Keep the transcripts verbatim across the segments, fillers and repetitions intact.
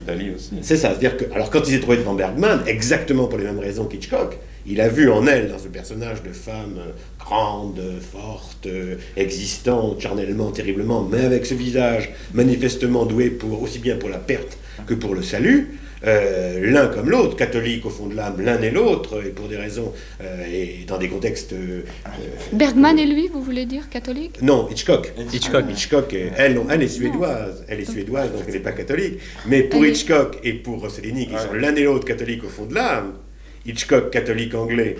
Dali aussi. C'est ça, c'est-à-dire que, alors quand il s'est trouvé devant Bergman, exactement pour les mêmes raisons qu'Hitchcock, il a vu en elle, dans ce personnage de femme euh, grande, forte, euh, existante, charnellement, terriblement, mais avec ce visage manifestement doué pour, aussi bien pour la perte que pour le salut, euh, l'un comme l'autre, catholique au fond de l'âme, l'un et l'autre, et pour des raisons, euh, et dans des contextes... Euh, Bergman et lui, vous voulez dire catholique? Non, Hitchcock. Hitchcock. Hitchcock, elle, non, elle est suédoise. Elle est suédoise, donc elle n'est pas catholique. Mais pour Elle est- Hitchcock et pour Rossellini, qui Ouais. sont l'un et l'autre catholiques au fond de l'âme, Hitchcock catholique anglais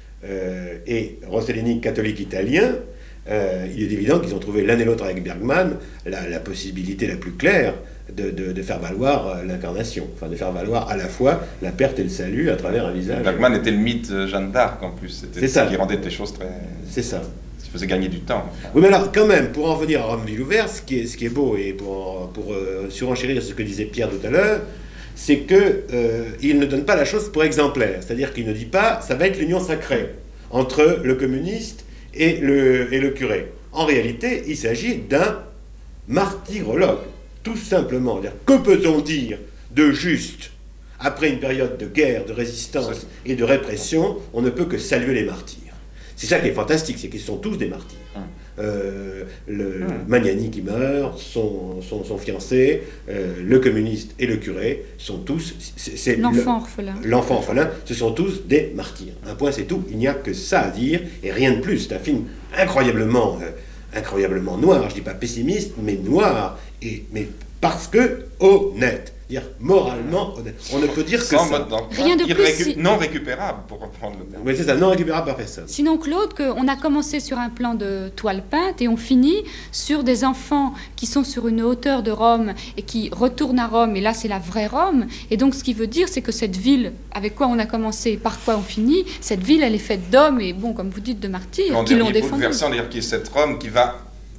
euh, et Rossellini catholique italien, euh, il est évident qu'ils ont trouvé l'un et l'autre avec Bergman la, la possibilité la plus claire de, de, de faire valoir euh, l'incarnation, enfin de faire valoir à la fois la perte et le salut à travers un visage. Bergman était le mythe de Jeanne d'Arc en plus. C'était C'est ça. ce qui rendait les choses très. C'est ça. qui faisait gagner du temps. Enfin. Oui, mais alors, quand même, pour en venir à Rome ville ouverte, ce qui est, ce qui est beau, et pour, pour euh, surenchérir ce que disait Pierre tout à l'heure, c'est qu'il euh, ne donne pas la chose pour exemplaire. C'est-à-dire qu'il ne dit pas, ça va être l'union sacrée entre le communiste et le, et le curé. En réalité, il s'agit d'un martyrologue, tout simplement. C'est-à-dire, que peut-on dire de juste après une période de guerre, de résistance et de répression? On ne peut que saluer les martyrs. C'est ça qui est fantastique, c'est qu'ils sont tous des martyrs. Hum. Euh, le, Hum. Magnani qui meurt, son, son, son fiancé, euh, le communiste et le curé sont tous... c'est- c'est L'enfant le- orphelin. L'enfant orphelin, ce sont tous des martyrs. Un point, c'est tout. Il n'y a que ça à dire et rien de plus. C'est un film incroyablement, euh, incroyablement noir. Je dis pas pessimiste, mais noir. Et, mais parce que honnête. Dire moralement honnête. On ne peut dire que Sans ça. mode d'emploi, Rien de plus irrécu- si- non récupérable, pour reprendre le terme. Oui, c'est ça, non récupérable par personne. Sinon, Claude, que on a commencé sur un plan de toile peinte et on finit sur des enfants qui sont sur une hauteur de Rome et qui retournent à Rome. Et là, c'est la vraie Rome. Et donc, ce qui veut dire, c'est que cette ville, avec quoi on a commencé, par quoi on finit, cette ville, elle est faite d'hommes et, bon, comme vous dites, de martyrs En qui l'ont dernier défendue. bouleversant, d'ailleurs, qui est cette Rome qui va,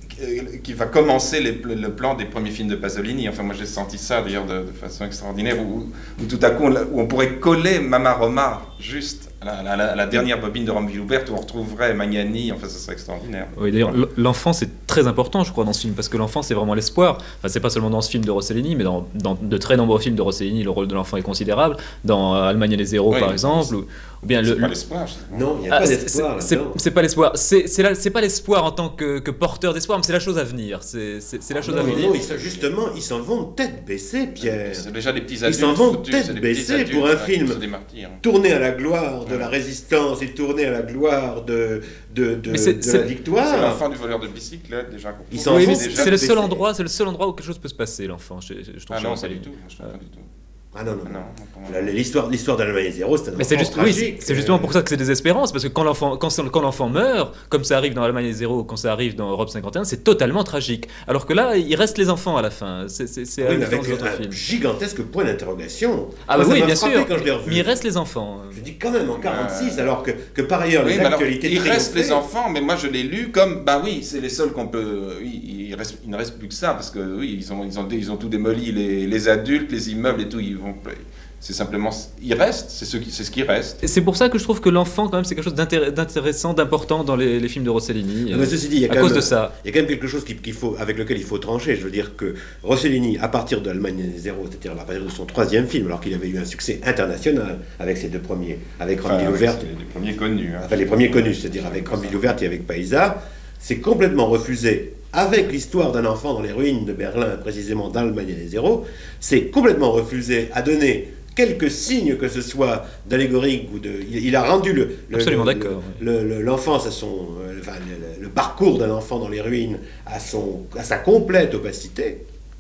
qui va commencer les, le plan des premiers films de Pasolini. Enfin, moi, j'ai senti ça, d'ailleurs, de, de façon extraordinaire, où, où tout à coup, on, où on pourrait coller Mama Roma juste à la, à la- à la dernière bobine de Rome ville ouverte, où on retrouverait Magnani. Enfin, ça serait extraordinaire. Oui, d'ailleurs, l- l'enfant, c'est très important, je crois, dans ce film, parce que l'enfant, c'est vraiment l'espoir. Enfin, c'est pas seulement dans ce film de Rossellini, mais dans, dans de très nombreux films de Rossellini, le rôle de l'enfant est considérable. Dans euh, Allemagne et les zéros, Oui, par mais exemple, ou, ou bien le, C'est pas le- l'espoir. je- Non, il n'y a Ah, pas c'est- d'espoir c'est- là-dedans. c'est c'est pas l'espoir. C'est c'est la- c'est pas l'espoir en tant que, que porteur d'espoir, mais c'est la chose à venir. C'est c'est- c'est la chose Non, à non, venir. non, ils sont- justement, ils s'en vont tête baissée, Pierre. C'est déjà des petits Ils adultes. s'en vont foutus, tête c'est des baissée petits adultes, pour un là, film. c'est des martyrs. Tourner à la gloire de Ouais. la résistance et tourner à la gloire de, de, de, Mais c'est- de c'est- la C'est victoire. l'enfant du voleur de bicyclette, déjà. qu'on Ils trouve. s'en Oui, vont mais C'est c'est déjà- c'est le baissé. seul endroit, c'est le seul endroit où quelque chose peut se passer, l'enfant. Je, je- je trouve Ah chez non, pas Rossellini. du tout. Je trouve Euh, pas du tout. Ah non, non, Ah non. non, pour moi. La- L'histoire, l'histoire d'Allemagne zéro, c'est un Mais c'est enfant juste, oui, tragique. c'est justement euh, pour ça que c'est désespérance, parce que quand l'enfant, quand, c'est- quand l'enfant meurt, comme ça arrive dans Allemagne zéro, quand ça arrive dans Europe cinquante et un, c'est totalement tragique. Alors que là, il reste les enfants à la fin. C'est c'est- c'est à Oui, la mais différence avec des autres un films. gigantesque point d'interrogation. Ah Moi, bah ça oui, m'a bien frappé sûr. quand je l'ai revu. Mais il reste les enfants. Je dis quand même en quarante-six, alors que, que par ailleurs, Oui, les mais alors, actualités il reste triomphaient. les enfants, mais moi je l'ai lu comme, bah oui, c'est les seuls qu'on peut. Oui, il, reste, il ne reste plus que ça, parce que oui, ils ont, ils ont, ils ont tout démoli, les, les adultes, les immeubles et tout, ils vont. C'est simplement. Il reste, c'est ce, qui, c'est ce qui reste. Et c'est pour ça que je trouve que l'enfant, quand même, c'est quelque chose d'intér- d'intéressant, d'important dans les, les films de Rossellini. Mais ceci dit, il y a à quand cause même, de ça. il y a quand même quelque chose qu'il, qu'il faut, avec lequel il faut trancher. Je veux dire que Rossellini, à partir de Allemagne zéro, c'est-à-dire à partir de son troisième film, alors qu'il avait eu un succès international avec ses deux premiers, avec Rome ville Enfin, ouverte, c'est les premiers connus. Hein. enfin les premiers connus, c'est-à-dire avec Rome ville ouverte et avec Paisa, c'est complètement refusé. Avec l'histoire d'un enfant dans les ruines de Berlin, précisément d'Allemagne zéro, c'est complètement refusé à donner quelques signes que ce soit d'allégorique ou de... Il, il a rendu le, le- Absolument le- d'accord, le- le- l'enfance à son... euh, enfin, le, le parcours d'un enfant dans les ruines à, son, à sa complète opacité.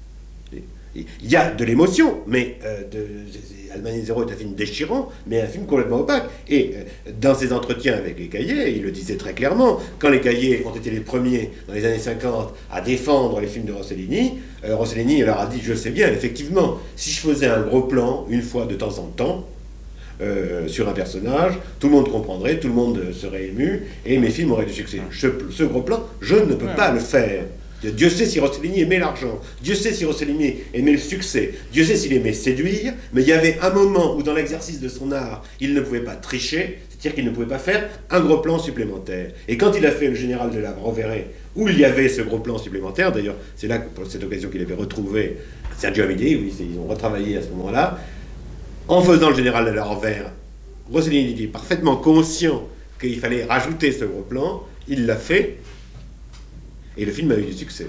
Il y a de l'émotion, mais euh, de, Allemagne zéro est un film déchirant, mais un film complètement opaque. Et euh, dans ses entretiens avec les cahiers, il le disait très clairement, quand les cahiers ont été les premiers dans les années cinquante à défendre les films de Rossellini, euh, Rossellini leur a dit, je sais bien, effectivement, si je faisais un gros plan une fois de temps en temps, euh, sur un personnage, tout le monde comprendrait, tout le monde serait ému, et mes films auraient du succès. Je- ce gros plan, je ne peux Ouais. pas le faire. Dieu sait si Rossellini aimait l'argent, Dieu sait si Rossellini aimait le succès, Dieu sait s'il aimait séduire, mais il y avait un moment où dans l'exercice de son art, il ne pouvait pas tricher, c'est-à-dire qu'il ne pouvait pas faire un gros plan supplémentaire. Et quand il a fait Le Général de la Rovere, où il y avait ce gros plan supplémentaire, d'ailleurs c'est là, pour cette occasion qu'il avait retrouvé Sergio Amidei, oui, ils ont retravaillé à ce moment-là. En faisant le général de l'Envers, Rossellini était parfaitement conscient qu'il fallait rajouter ce gros plan. Il l'a fait. Et le film a eu du succès.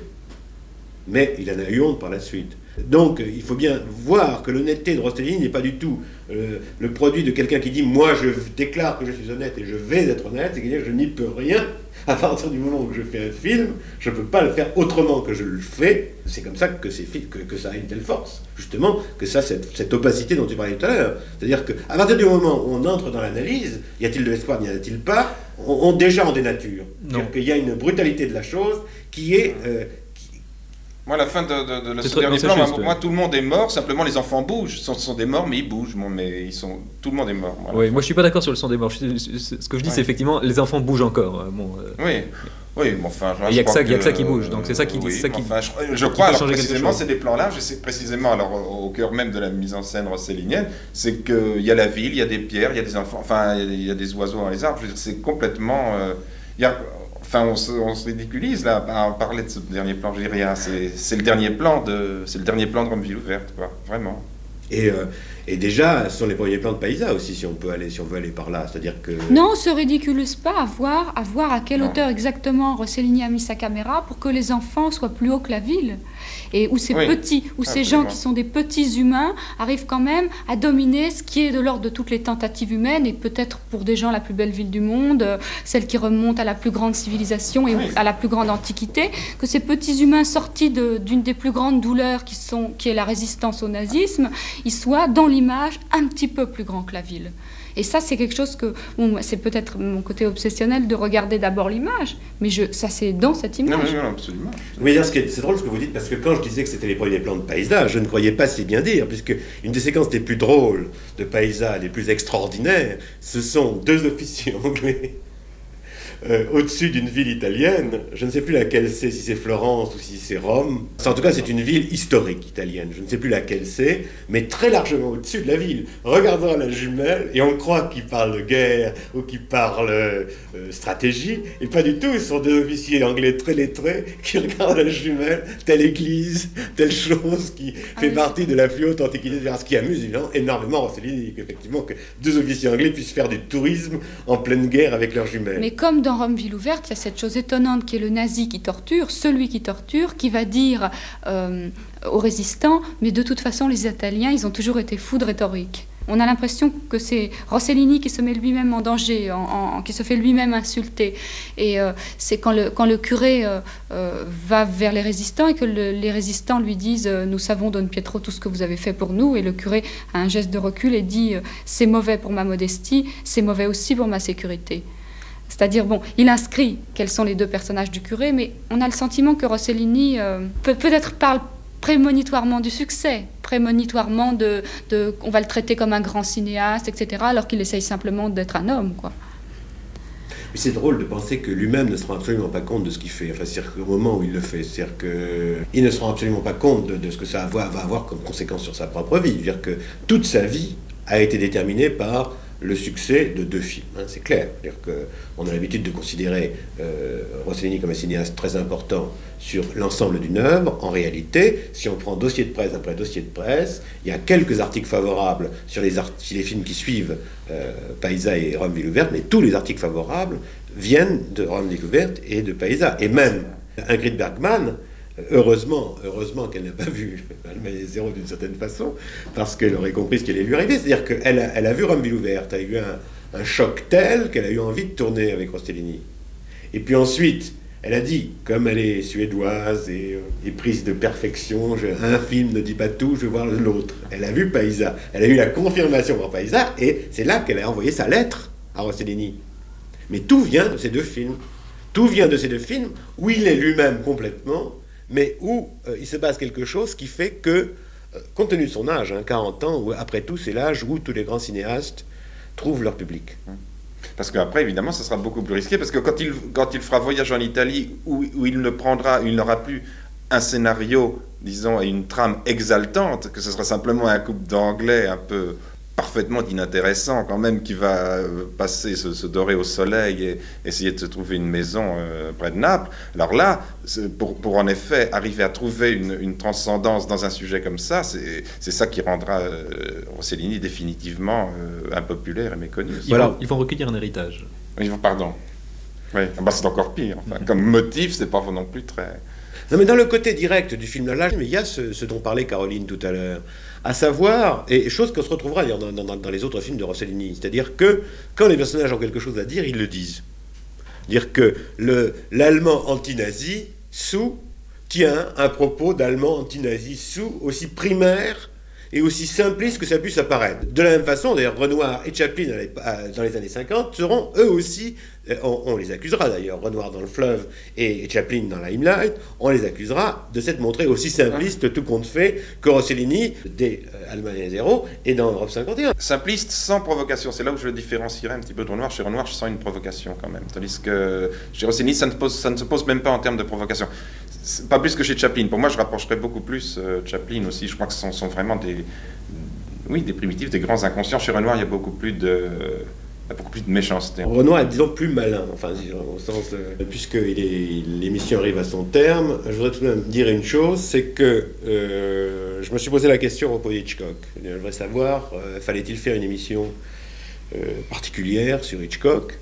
Mais il en a eu honte par la suite. Donc il faut bien voir que l'honnêteté de Rossellini n'est pas du tout euh, le produit de quelqu'un qui dit « moi je déclare que je suis honnête et je vais être honnête », c'est-à-dire je n'y peux rien. À partir du moment où je fais un film, je ne peux pas le faire autrement que je le fais. C'est comme ça que, c'est, que, que ça a une telle force, justement, que ça a cette, cette opacité dont tu parlais tout à l'heure. C'est-à-dire qu'à partir du moment où on entre dans l'analyse, y a-t-il de l'espoir, n'y a-t-il pas, on, on déjà on dénature. C'est-à-dire qu'il y a une brutalité de la chose qui est... Euh, Moi, à la fin de, de, de le très, dernier non, plan, juste, moi, ouais. moi, tout le monde est mort, simplement les enfants bougent. Ce sont, ce sont des morts, mais ils bougent. Bon, mais ils sont, tout le monde est mort. Voilà. Oui, moi je suis pas d'accord sur le son des morts. Je, je, ce que je dis, ouais. c'est effectivement, les enfants bougent encore. Bon, euh... Oui, oui, mais enfin... Il n'y a que ça, que, y a que ça qui bouge, donc c'est ça qui... Oui, ça qui enfin, je, je crois, alors précisément, c'est des plans-là, je sais précisément, alors au, au cœur même de la mise en scène rossellinienne, c'est qu'il y a la ville, il y a des pierres, il y a des enfants, enfin, il y a des oiseaux dans les arbres, je veux dire, c'est complètement... Euh, y a, Enfin, on se, on se ridiculise là à parler de ce dernier plan. Je dis rien. C'est, c'est le dernier plan de, c'est le dernier plan de Rome ville ouverte, quoi. Vraiment. Et, euh, et déjà, ce sont les premiers plans de Paisa aussi, si on peut aller, si on veut aller par là. C'est-à-dire que non, on se ridiculise pas à voir, à voir à quelle non. hauteur exactement Rossellini a mis sa caméra pour que les enfants soient plus hauts que la ville. Et où ces oui, petits, où ces gens qui sont des petits humains arrivent quand même à dominer ce qui est de l'ordre de toutes les tentatives humaines et peut-être pour des gens la plus belle ville du monde, euh, celle qui remonte à la plus grande civilisation et oui. à la plus grande antiquité, que ces petits humains sortis de, d'une des plus grandes douleurs qui, sont, qui est la résistance au nazisme, ils soient dans l'image un petit peu plus grands que la ville. Et ça, c'est quelque chose que... Bon, c'est peut-être mon côté obsessionnel de regarder d'abord l'image, mais je, ça, c'est dans cette image. Non, non, non, absolument. Mais c'est, c'est drôle ce que vous dites, parce que quand je disais que c'était les premiers plans de Paisa, je ne croyais pas si bien dire, puisque une des séquences les plus drôles de Paisa, les plus extraordinaires, ce sont deux officiers anglais Euh, au-dessus d'une ville italienne, je ne sais plus laquelle c'est, si c'est Florence ou si c'est Rome. En tout cas, c'est une ville historique italienne, je ne sais plus laquelle c'est, mais très largement au-dessus de la ville. Regardons la jumelle, et on croit qu'ils parlent de guerre ou qu'ils parlent euh, stratégie, et pas du tout, ce sont des officiers anglais très lettrés qui regardent la jumelle, telle église, telle chose qui ah, fait oui, partie de la plus haute antiquité. Ce qui amuse énormément Rossellini, effectivement, que deux officiers anglais puissent faire du tourisme en pleine guerre avec leurs jumelles. Mais comme dans Rome ville ouverte, il y a cette chose étonnante qui est le nazi qui torture, celui qui torture, qui va dire euh, aux résistants, mais de toute façon les Italiens, ils ont toujours été fous de rhétorique. On a l'impression que c'est Rossellini qui se met lui-même en danger, en, en, qui se fait lui-même insulter. Et euh, c'est quand le, quand le curé euh, euh, va vers les résistants et que le, les résistants lui disent euh, « Nous savons, Don Pietro, tout ce que vous avez fait pour nous », et le curé a un geste de recul et dit euh, « C'est mauvais pour ma modestie, c'est mauvais aussi pour ma sécurité ». C'est-à-dire, bon, il inscrit quels sont les deux personnages du curé, mais on a le sentiment que Rossellini euh, peut, peut-être parle prémonitoirement du succès, prémonitoirement de, de... On va le traiter comme un grand cinéaste, et cetera, alors qu'il essaye simplement d'être un homme, quoi. Mais c'est drôle de penser que lui-même ne se rend absolument pas compte de ce qu'il fait. Enfin, c'est-à-dire qu'au moment où il le fait, c'est-à-dire qu'il ne se rend absolument pas compte de, de ce que ça va avoir comme conséquence sur sa propre vie. C'est-à-dire que toute sa vie a été déterminée par le succès de deux films, hein, c'est clair. C'est-à-dire qu'on a l'habitude de considérer euh, Rossellini comme un cinéaste très important sur l'ensemble d'une œuvre. En réalité, si on prend dossier de presse après dossier de presse, il y a quelques articles favorables sur les, art- sur les films qui suivent euh, Paisa et Rome ville ouverte, mais tous les articles favorables viennent de Rome ville ouverte et de Paisa. Et même Ingrid Bergman, Heureusement, heureusement qu'elle n'a pas vu Allemagne zéro d'une certaine façon, parce qu'elle aurait compris ce qui allait lui arriver. C'est-à-dire qu'elle a, elle a vu Rome ville ouverte, elle a eu un, un choc tel qu'elle a eu envie de tourner avec Rossellini. Et puis ensuite, elle a dit, comme elle est suédoise et, et prise de perfection, je, un film ne dit pas tout, je vais voir l'autre. Elle a vu Paisa, elle a eu la confirmation par Paisa, et c'est là qu'elle a envoyé sa lettre à Rossellini. Mais tout vient de ces deux films. Tout vient de ces deux films, où il est lui-même complètement, mais où euh, il se passe quelque chose qui fait que, euh, compte tenu de son âge, hein, quarante ans, où, après tout, c'est l'âge où tous les grands cinéastes trouvent leur public. Parce qu'après, évidemment, ce sera beaucoup plus risqué, parce que quand il, quand il fera Voyage en Italie, où, où il ne prendra, il n'aura plus un scénario, disons, et une trame exaltante, que ce sera simplement un couple d'anglais un peu... Parf- parfaitement inintéressant quand même, qui va passer, se, se dorer au soleil et essayer de se trouver une maison euh, près de Naples. Alors là, pour, pour en effet arriver à trouver une, une transcendance dans un sujet comme ça, c'est, c'est ça qui rendra euh, Rossellini définitivement euh, impopulaire et méconnu. Ils, Voilà. vont, ils vont recueillir un héritage. Ils vont, pardon. Oui, ah bah, c'est encore pire. Enfin, comme motif, c'est pas non plus très... Non, mais dans le côté direct du film là, il y a ce, ce dont parlait Caroline tout à l'heure, à savoir, et chose qu'on se retrouvera d'ailleurs dans, dans, dans les autres films de Rossellini, c'est-à-dire que quand les personnages ont quelque chose à dire, ils le disent. Dire que le, l'allemand anti-nazi, sous, tient un propos d'allemand anti-nazi, sous, aussi primaire et aussi simpliste que ça puisse apparaître. De la même façon, d'ailleurs, Renoir et Chaplin dans les années cinquante seront eux aussi, on, on les accusera d'ailleurs, Renoir dans Le Fleuve et Chaplin dans la Limelight, on les accusera de s'être montrés aussi simplistes, tout compte fait, que Rossellini, dès euh, Allemagne Zéro et dans Europe cinquante et un. Simpliste sans provocation, c'est là où je le différencierais un petit peu de Renoir. Chez Renoir, je sens une provocation quand même. Tandis que chez Rossellini, ça ne, pose, ça ne se pose même pas en termes de provocation. C'est pas plus que chez Chaplin. Pour moi, je rapprocherais beaucoup plus euh, Chaplin aussi. Je crois que ce sont, sont vraiment des, oui, des primitifs, des grands inconscients. Chez Renoir, il y a beaucoup plus de, il y a beaucoup plus de méchanceté. Renoir est, disons, plus malin, enfin, au sens, euh, puisque il est, l'émission arrive à son terme, je voudrais tout de même dire une chose, c'est que euh, je me suis posé la question au propos d'Hitchcock. Je voudrais savoir, euh, fallait-il faire une émission euh, particulière sur Hitchcock?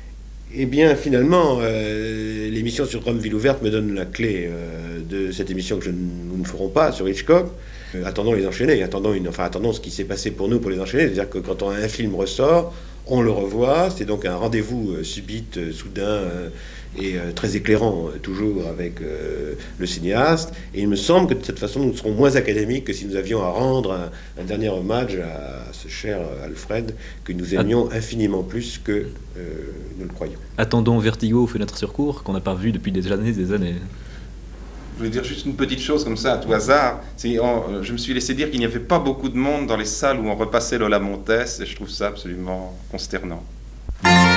Eh bien, finalement, euh, l'émission sur Rome, ville ouverte me donne la clé euh, de cette émission que je, nous ne ferons pas sur Hitchcock. Euh, attendons les enchaîner, attendons, une, enfin, attendons ce qui s'est passé pour nous pour les enchaîner. C'est-à-dire que quand on, un film ressort, on le revoit. C'est donc un rendez-vous euh, subit, euh, soudain euh, et euh, très éclairant, euh, toujours avec euh, le cinéaste. Et il me semble que de cette façon, nous serons moins académiques que si nous avions à rendre un, un dernier hommage à, à ce cher Alfred, que nous aimions infiniment plus que euh, nous le croyons. Attendons Vertigo, Fenêtre sur cour, qu'on n'a pas vu depuis des années des années. Je voulais dire juste une petite chose comme ça, à tout hasard. C'est, on, je me suis laissé dire qu'il n'y avait pas beaucoup de monde dans les salles où on repassait Lola Montez, et je trouve ça absolument consternant.